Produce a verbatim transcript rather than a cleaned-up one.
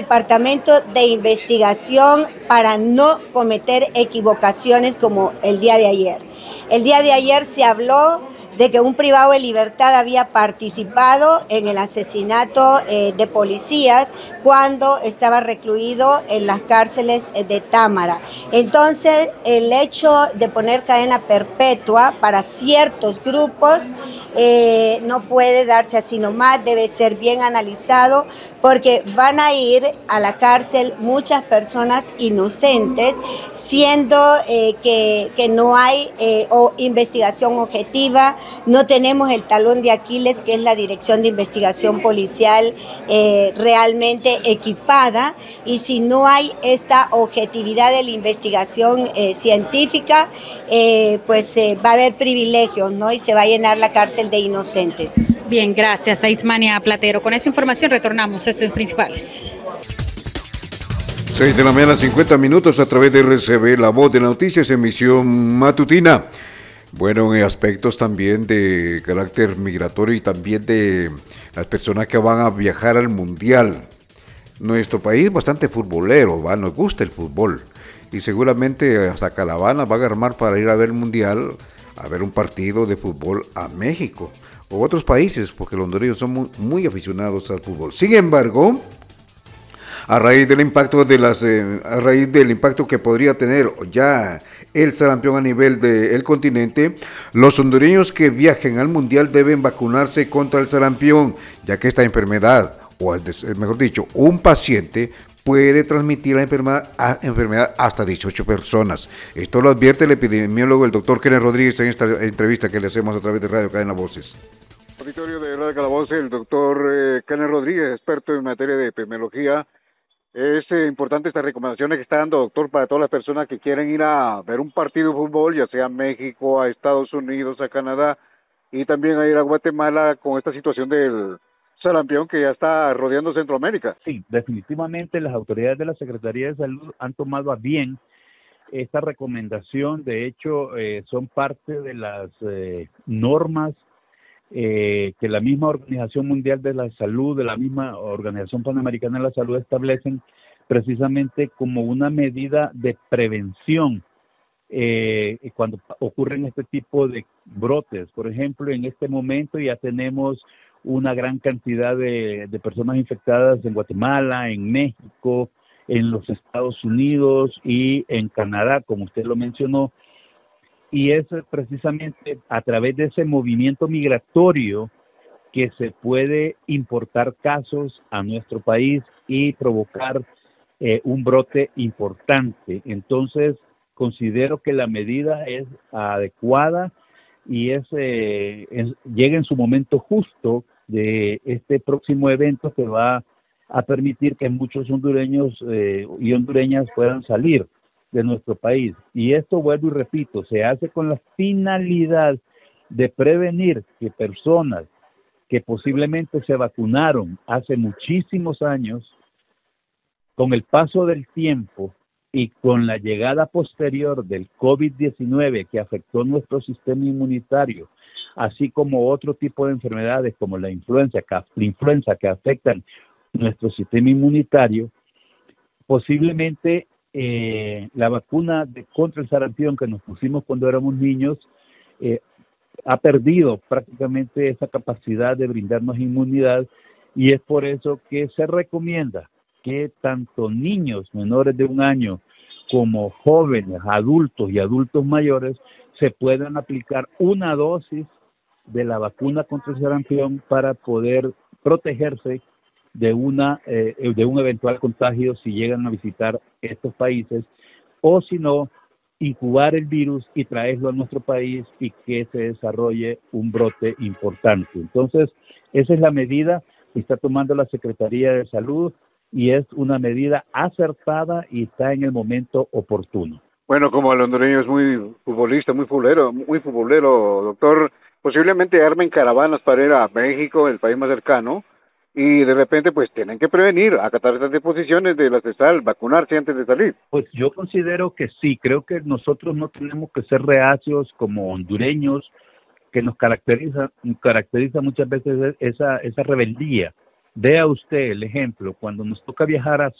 departamento de investigación para no cometer equivocaciones como el día de ayer. El día de ayer se habló de que un privado de libertad había participado en el asesinato eh, de policías cuando estaba recluido en las cárceles de Támara. Entonces, el hecho de poner cadena perpetua para ciertos grupos eh, no puede darse así nomás, debe ser bien analizado, porque van a ir a la cárcel muchas personas inocentes, siendo eh, que, que no hay eh, o investigación objetiva. No tenemos el talón de Aquiles, que es la Dirección de Investigación Policial eh, realmente equipada, y si no hay esta objetividad de la investigación eh, científica, eh, pues eh, va a haber privilegios, ¿no? Y se va a llenar la cárcel de inocentes. Bien, gracias, Aitzmania Platero. Con esta información retornamos a Estudios Principales. seis de la mañana, cincuenta minutos, a través de R C B, La Voz de las Noticias, emisión matutina. Bueno, en aspectos también de carácter migratorio y también de las personas que van a viajar al Mundial. Nuestro país es bastante futbolero, ¿va? Nos gusta el fútbol. Y seguramente hasta caravanas van a armar para ir a ver el Mundial, a ver un partido de fútbol a México o otros países, porque los hondureños son muy, muy aficionados al fútbol. Sin embargo, a raíz del impacto de las, eh, a raíz del impacto que podría tener ya el sarampión a nivel del continente, los hondureños que viajen al mundial deben vacunarse contra el sarampión, ya que esta enfermedad, o mejor dicho, un paciente puede transmitir la enfermedad, a, enfermedad hasta dieciocho personas. Esto lo advierte el epidemiólogo, el doctor Kenneth Rodríguez, en esta entrevista que le hacemos a través de Radio Cadena Voces. Auditorio de Radio Calabozo, el doctor eh, Kenneth Rodríguez, experto en materia de epidemiología. Es eh, importante estas recomendaciones que está dando, doctor, para todas las personas que quieren ir a ver un partido de fútbol, ya sea a México, a Estados Unidos, a Canadá, y también a ir a Guatemala con esta situación del sarampión que ya está rodeando Centroamérica. Sí, definitivamente las autoridades de la Secretaría de Salud han tomado a bien esta recomendación. De hecho, eh, son parte de las eh, normas Eh, que la misma Organización Mundial de la Salud, de la misma Organización Panamericana de la Salud establecen precisamente como una medida de prevención eh, cuando ocurren este tipo de brotes. Por ejemplo, en este momento ya tenemos una gran cantidad de, de personas infectadas en Guatemala, en México, en los Estados Unidos y en Canadá, como usted lo mencionó. Y es precisamente a través de ese movimiento migratorio que se puede importar casos a nuestro país y provocar eh, un brote importante. Entonces, considero que la medida es adecuada y es, eh, es, llega en su momento justo de este próximo evento que va a permitir que muchos hondureños eh, y hondureñas puedan salir de nuestro país. Y esto, vuelvo y repito, se hace con la finalidad de prevenir que personas que posiblemente se vacunaron hace muchísimos años, con el paso del tiempo y con la llegada posterior del COVID diecinueve que afectó nuestro sistema inmunitario, así como otro tipo de enfermedades como la influenza, la influenza que afectan nuestro sistema inmunitario, posiblemente Eh, la vacuna de, contra el sarampión que nos pusimos cuando éramos niños eh, ha perdido prácticamente esa capacidad de brindarnos inmunidad, y es por eso que se recomienda que tanto niños menores de un año como jóvenes, adultos y adultos mayores se puedan aplicar una dosis de la vacuna contra el sarampión para poder protegerse de una eh, de un eventual contagio si llegan a visitar estos países, o si no, incubar el virus y traerlo a nuestro país y que se desarrolle un brote importante. Entonces, esa es la medida que está tomando la Secretaría de Salud y es una medida acertada y está en el momento oportuno. Bueno, como el hondureño es muy futbolista, muy futbolero, muy futbolero, doctor, posiblemente armen caravanas para ir a México, el país más cercano, y de repente pues tienen que prevenir, acatar estas disposiciones de la CESAL, vacunarse antes de salir. Pues yo considero que sí, creo que nosotros no tenemos que ser reacios como hondureños, que nos caracteriza, caracteriza muchas veces esa, esa rebeldía. Vea usted el ejemplo, cuando nos toca viajar a